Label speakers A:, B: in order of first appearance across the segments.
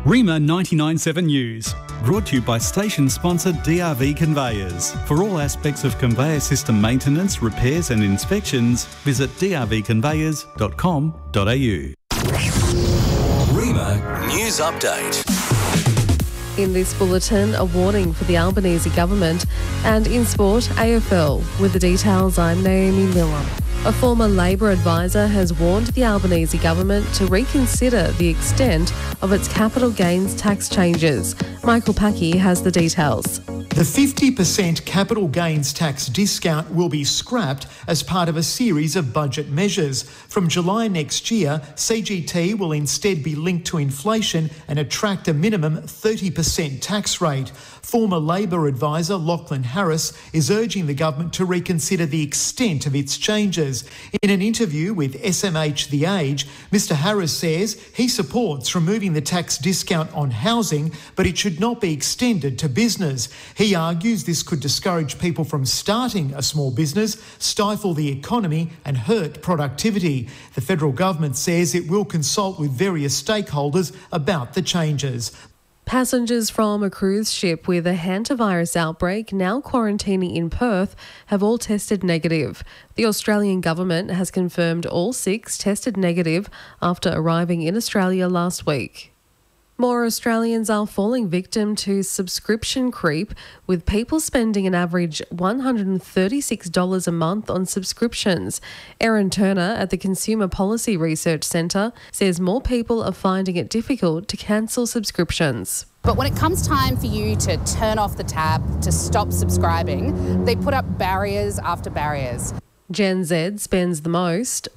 A: Rima 99.7 News, brought to you by station sponsor DRV Conveyors. For all aspects of conveyor system maintenance, repairs and inspections, visit drvconveyors.com.au.
B: Rima News Update.
C: In this bulletin, a warning for the Albanese government, and in sport, AFL. With the details, I'm Naomi Miller. A former Labor advisor has warned the Albanese government to reconsider the extent of its capital gains tax changes. Michael Packey has the details.
D: The 50% capital gains tax discount will be scrapped as part of a series of budget measures. From July next year, CGT will instead be linked to inflation and attract a minimum 30% tax rate. Former Labor advisor Lachlan Harris is urging the government to reconsider the extent of its changes. In an interview with SMH The Age, Mr Harris says he supports removing the tax discount on housing, but it should not be extended to business. He argues this could discourage people from starting a small business, stifle the economy and hurt productivity. The federal government says it will consult with various stakeholders about the changes.
C: Passengers from a cruise ship with a hantavirus outbreak now quarantining in Perth have all tested negative. The Australian government has confirmed all 6 tested negative after arriving in Australia last week. More Australians are falling victim to subscription creep, with people spending an average $136 a month on subscriptions. Erin Turner at the Consumer Policy Research Centre says more people are finding it difficult to cancel subscriptions.
E: But when it comes time for you to turn off the tap, to stop subscribing, they put up barriers after barriers.
C: Gen Z spends the most,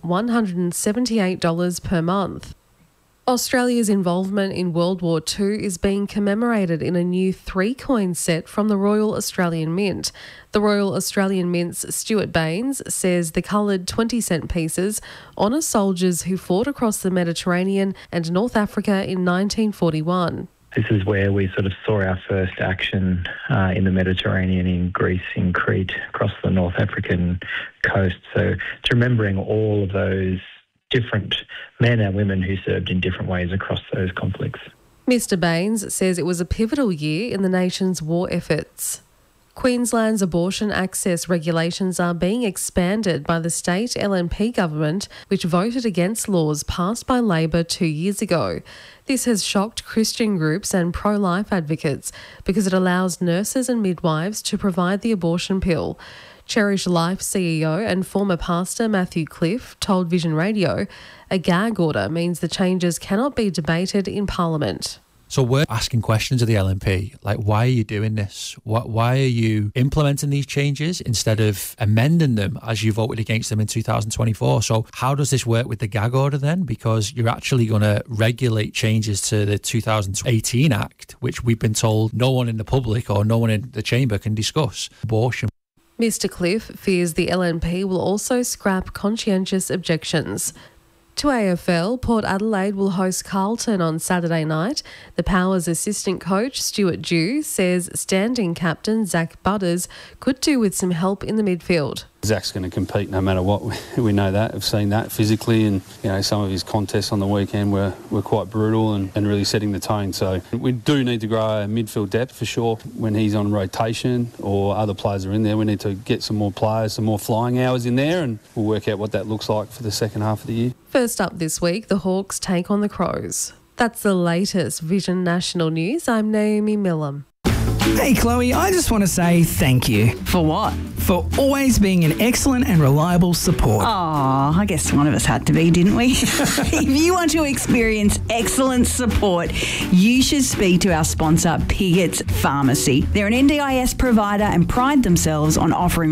C: $178 per month. Australia's involvement in World War II is being commemorated in a new 3-coin set from the Royal Australian Mint. The Royal Australian Mint's Stuart Baines says the coloured 20-cent pieces honour soldiers who fought across the Mediterranean and North Africa in 1941.
F: This is where we sort of saw our first action in the Mediterranean, in Greece, in Crete, across the North African coast. So it's remembering all of those different men and women who served in different ways across those conflicts.
C: Mr Baines says it was a pivotal year in the nation's war efforts. Queensland's abortion access regulations are being expanded by the state LNP government, which voted against laws passed by Labor 2 years ago. This has shocked Christian groups and pro-life advocates because it allows nurses and midwives to provide the abortion pill. Cherish Life CEO and former pastor Matthew Cliff told Vision Radio a gag order means the changes cannot be debated in Parliament.
G: So we're asking questions of the LNP, like, why are you doing this? Why are you implementing these changes instead of amending them as you voted against them in 2024? So how does this work with the gag order then? Because you're actually going to regulate changes to the 2018 Act, which we've been told no one in the public or no one in the chamber can discuss. Abortion.
C: Mr Cliff fears the LNP will also scrap conscientious objections. To AFL, Port Adelaide will host Carlton on Saturday night. The Powers assistant coach, Stuart Dew, says standing captain Zach Butters could do with some help in the midfield.
H: Zach's going to compete no matter what. We know that. We've seen that physically, and some of his contests on the weekend were quite brutal and really setting the tone. So we do need to grow our midfield depth for sure. When he's on rotation or other players are in there, we need to get some more players, some more flying hours in there, and we'll work out what that looks like for the second half of the year.
C: First up this week, the Hawks take on the Crows. That's the latest Vision National News. I'm Naomi Millam.
I: Hey Chloe, I just want to say thank you.
J: For what?
I: For always being an excellent and reliable support.
J: Oh, I guess one of us had to be, didn't we? If you want to experience excellent support, you should speak to our sponsor, Pigot's Pharmacy. They're an NDIS provider and pride themselves on offering